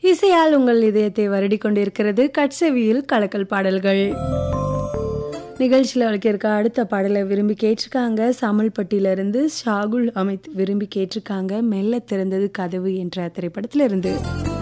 இசையால் உங்கள் இதயத்தை வருடி கொண்டிருக்கிறது கட்செவியில் கலக்கல் பாடல்கள். நிகழ்ச்சியில் வளர்க்க அடுத்த பாடலை விரும்பி கேட்டிருக்காங்க. சாமல்பட்டியிலிருந்து ஷாகுல் அமித் விரும்பி கேட்டிருக்காங்க. மெல்ல திறந்தது கதவு என்ற திரைப்படத்திலிருந்து.